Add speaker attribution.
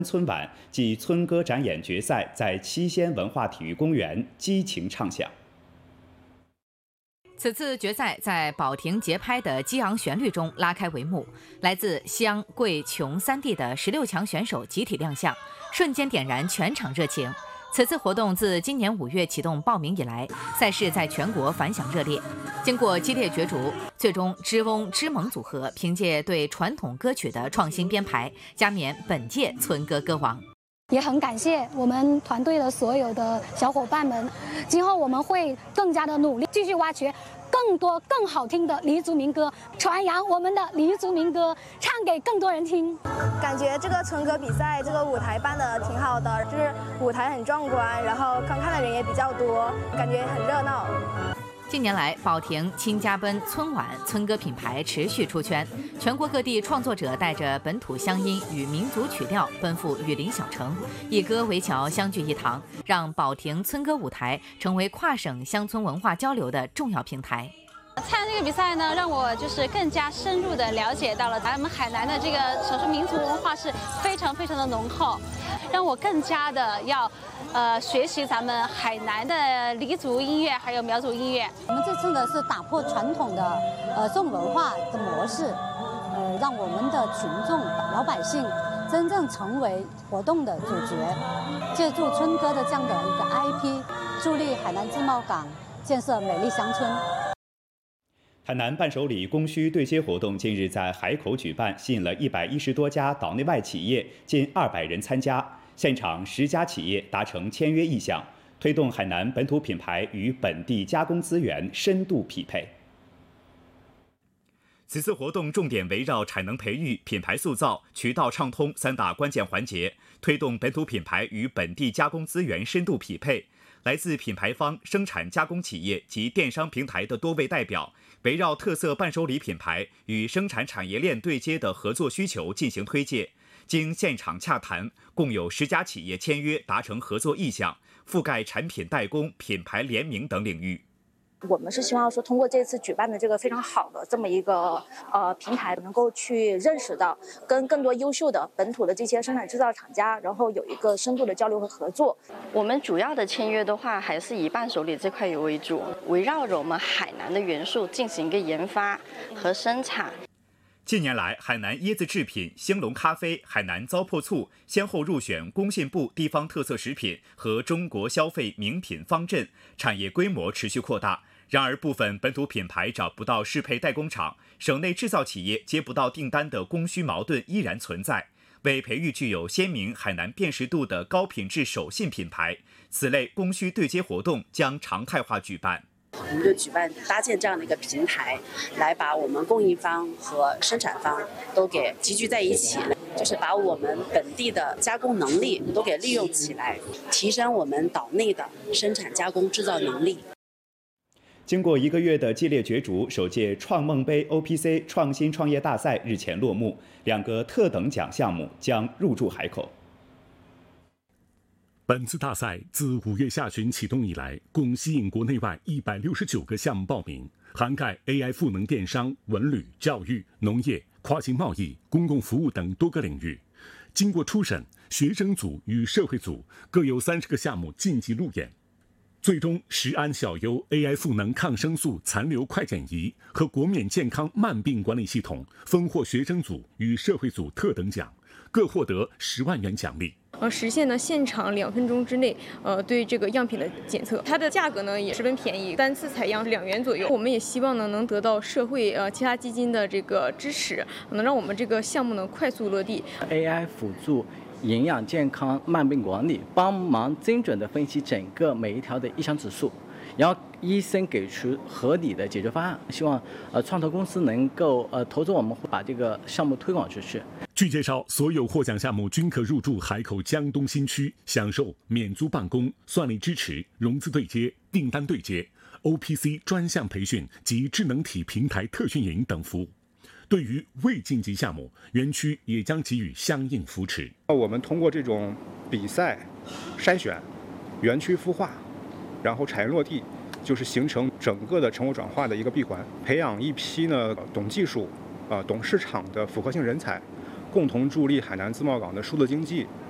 Speaker 1: 春晚暨村歌展演决赛在七仙文化体育公园激情唱响。
Speaker 2: 此次决赛在保亭节拍的激昂旋律中拉开帷幕，来自湘、贵、琼三地的16强选手集体亮相，瞬间点燃全场热情。此次活动自今年5月启动报名以来，赛事在全国反响热烈。经过激烈角逐，最终知翁知盟组合凭借对传统歌曲的创新编排，加冕本届村歌歌王。
Speaker 3: 也很感谢我们团队的所有的小伙伴们，今后我们会更加的努力，继续挖掘更多更好听的黎族民歌，传扬我们的黎族民歌，唱给更多人听。
Speaker 4: 感觉这个村歌比赛这个舞台办的挺好的，就是舞台很壮观，然后观看的人也比较多，感觉很热闹。
Speaker 2: 近年来，保亭、亲家奔、村晚村歌品牌持续出圈，全国各地创作者带着本土乡音与民族曲调奔赴雨林小城，以歌为桥，相聚一堂，让保亭村歌舞台成为跨省乡村文化交流的重要平台。
Speaker 5: 参加这个比赛呢，让我更加深入的了解到了咱们海南的这个少数民族文化是非常的浓厚，让我更加的要学习咱们海南的黎族音乐还有苗族音乐。
Speaker 6: 我们这次呢是打破传统的宋文化的模式，让我们的群众老百姓真正成为活动的主角，借助村歌的这样的一个 IP， 助力海南自贸港建设美丽乡村。
Speaker 1: 海南伴手礼供需对接活动近日在海口举办，吸引了110多家岛内外企业，近200人参加。现场10家企业达成签约意向，推动海南本土品牌与本地加工资源深度匹配。此次活动重点围绕产能培育、品牌塑造、渠道畅通3大关键环节，推动本土品牌与本地加工资源深度匹配。来自品牌方、生产加工企业及电商平台的多位代表，围绕特色伴手礼品牌与生产产业链对接的合作需求进行推介。经现场洽谈，共有10家企业签约达成合作意向，覆盖产品代工、品牌联名等领域。
Speaker 7: 我们是希望说，通过这次举办的这个非常好的这么一个平台，能够去认识到跟更多优秀的本土的这些生产制造厂家，然后有一个深度的交流和合作。
Speaker 8: 我们主要的签约的话，还是以伴手礼这块为主，围绕着我们海南的元素进行一个研发和生产。
Speaker 1: 近年来，海南椰子制品、兴隆咖啡、海南糟粕醋先后入选工信部地方特色食品和中国消费名品方阵，产业规模持续扩大。然而，部分本土品牌找不到适配代工厂，省内制造企业接不到订单的供需矛盾依然存在。为培育具有鲜明海南辨识度的高品质手信品牌，此类供需对接活动将常态化举办。
Speaker 9: 我们就举办搭建这样的一个平台，来把我们供应方和生产方都给集聚在一起，就是把我们本地的加工能力都给利用起来，提升我们岛内的生产加工制造能力。
Speaker 1: 经过1个月的激烈角逐，首届创梦杯 OPC 创新创业大赛日前落幕，2个特等奖项目将入驻海口。
Speaker 10: 本次大赛自5月下旬启动以来，共吸引国内外169个项目报名，涵盖 AI 赋能电商、文旅、教育、农业、跨境贸易、公共服务等多个领域。经过初审，学生组与社会组各有30个项目晋级路演。最终，食安小优 AI 赋能抗生素残留快检仪和国免健康慢病管理系统分获学生组与社会组特等奖，各获得10万元奖励。
Speaker 11: 实现呢现场2分钟之内，对这个样品的检测，它的价格呢也十分便宜，单次采样2元左右。我们也希望呢能得到社会其他基金的这个支持，能让我们这个项目呢快速落地。
Speaker 12: AI 辅助营养健康慢病管理，帮忙精准的分析整个每一条的异常指数，然后医生给出合理的解决方案。希望创投公司能够投资我们，把这个项目推广出去。
Speaker 10: 据介绍，所有获奖项目均可入驻海口江东新区，享受免租办公、算力支持、融资对接、订单对接、OPC 专项培训及智能体平台特训营等服务。对于未晋级项目，园区也将给予相应扶持。
Speaker 13: 我们通过这种比赛筛选、园区孵化，然后产业落地，就是形成整个的成果转化的一个闭环，培养一批呢懂技术、懂市场的复合性人才，共同助力海南自贸港的数字经济